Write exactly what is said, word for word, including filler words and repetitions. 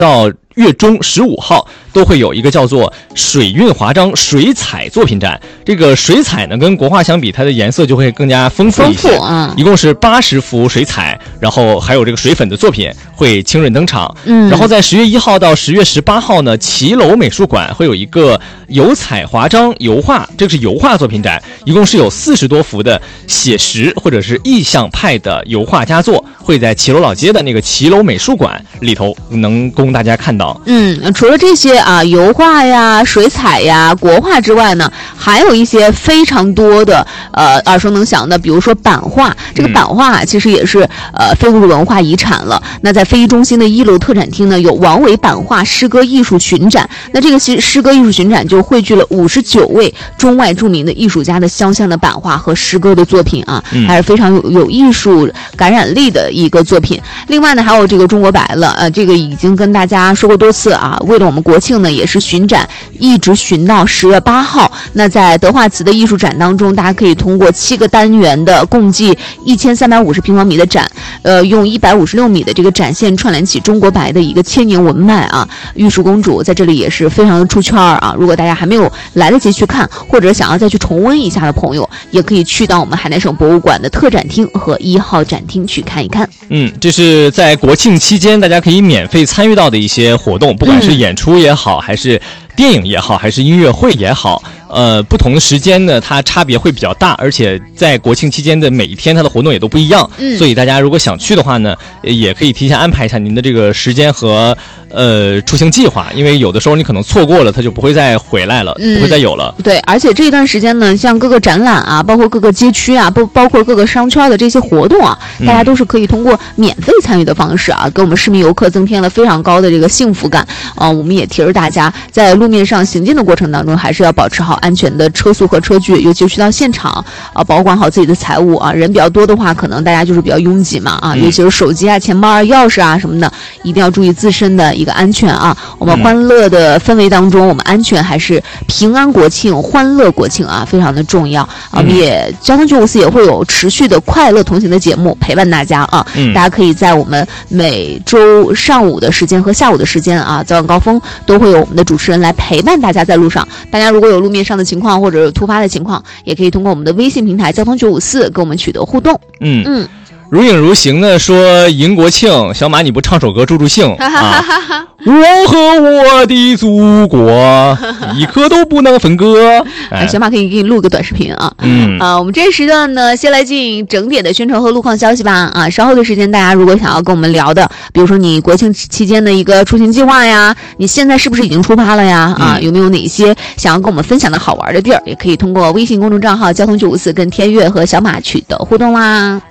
到月中十五号都会有一个叫做水韵华章水彩作品展。这个水彩呢，跟国画相比，它的颜色就会更加丰富一些。 丰富啊！ 一共是八十幅水彩，然后还有这个水粉的作品会清润登场。 嗯， 然后在十月一号到十月十八号呢，骑楼美术馆会有一个油彩华章油画，这是油画作品展，一共是有四十多幅的写实或者是意象派的油画佳作，会在骑楼老街的那个骑楼美术馆里头能供大家看到。 嗯，除了这些啊，油画呀、水彩呀、国画之外呢，还有一些非常多的呃耳熟能详的，比如说版画。这个版画其实也是、嗯、呃非物质文化遗产了。那在非遗中心的一楼特展厅呢，有王维版画诗歌艺术巡展。那这个诗诗歌艺术巡展就汇聚了五十九位中外著名的艺术家的肖像的版画和诗歌的作品啊，嗯、还是非常有有艺术感染力的一个作品。另外呢，还有这个中国白了，呃，这个已经跟大家说过多次啊。为了我们国庆呢，也是巡展一直巡到十月八号。那在德化祠的艺术展当中，大家可以通过七个单元的共计一千三百五十平方米的展，呃，用一百五十六米的这个展线串联起中国白的一个千年文脉啊。玉树公主在这里也是非常的出圈啊。如果大家还没有来得及去看，或者想要再去重温一下的朋友，也可以去到我们海南省博物馆的特展厅和一号展厅去看一看。 嗯，这是在国庆期间大家可以免费参与到的一些活动，不管是演出也好，还是电影也好，还是音乐会也好，呃，不同的时间呢，它差别会比较大，而且在国庆期间的每一天，它的活动也都不一样。嗯，所以大家如果想去的话呢，也可以提前安排一下您的这个时间和呃出行计划，因为有的时候你可能错过了，它就不会再回来了，嗯、不会再有了。 对，而且这一段时间呢，像各个展览啊，包括各个街区啊，包包括各个商圈的这些活动啊，大家都是可以通过免费参与的方式啊，给我们市民游客增添了非常高的这个幸福感啊。我们也提示大家，在路面上行进的过程当中，还是要保持好安全的车速和车距，尤其是去到现场啊，保管好自己的财物啊。人比较多的话，可能大家就是比较拥挤嘛啊，尤其是手机啊、钱包啊、钥匙啊什么的，一定要注意自身的一个安全啊。我们欢乐的氛围当中，我们安全还是平安国庆、欢乐国庆啊，非常的重要啊。我们也交通九五四也会有持续的快乐同行的节目陪伴大家啊。嗯，大家可以在我们每周上午的时间和下午的时间啊，早晚高峰都会有我们的主持人来陪伴大家在路上。大家如果有路面上的情况或者突发的情况，也可以通过我们的微信平台交通九五四跟我们取得互动。 嗯嗯。如影如形的说迎国庆，小马你不唱首歌助助兴啊？我和我的祖国一刻都不能分割。 哎，小马可以给你录个短视频啊。 嗯啊，我们这时段呢，先来进整点的宣传和路况消息吧。啊，稍后的时间大家如果想要跟我们聊的，比如说你国庆期间的一个出行计划呀，你现在是不是已经出发了呀？啊，有没有哪些想要跟我们分享的好玩的地儿，也可以通过微信公众账号交通九五四跟天悦和小马取得互动啦。